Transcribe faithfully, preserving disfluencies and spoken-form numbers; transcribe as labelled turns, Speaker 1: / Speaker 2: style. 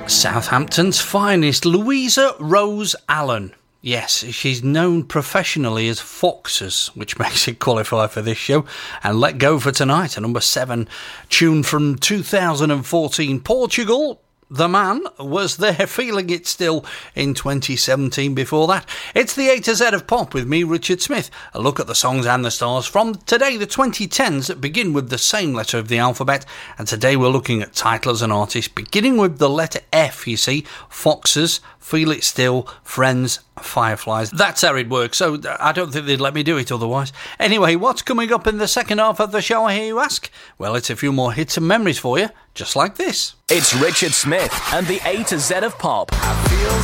Speaker 1: Southampton's finest, Louisa Rose Allen. Yes, she's known professionally as Foxes, which makes it qualify for this show. And Let Go for Tonight, a number seven tune from two thousand fourteen. Portugal, the man, was there feeling it still in twenty seventeen before that. It's the A to Z of pop with me, Richard Smith. A look at the songs and the stars from today, the twenty tens, that begin with the same letter of the alphabet. And today we're looking at titles and artists beginning with the letter F, you see. Foxes, Feel It Still, Friends, Fireflies. That's how it works, so I don't think they'd let me do it otherwise. Anyway, what's coming up in the second half of the show, I hear you ask? Well, it's a few more hits and memories for you, just like this.
Speaker 2: It's Richard Smith and the A to Z of pop. I feel